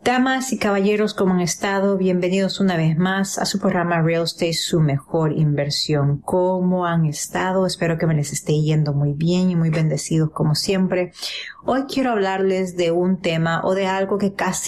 Damas y caballeros, ¿cómo han estado? Bienvenidos una vez más a su programa Real Estate, su mejor inversión. ¿Cómo han estado? Espero que me les esté yendo muy bien y muy bendecidos como siempre. Hoy quiero hablarles de un tema o de algo que casi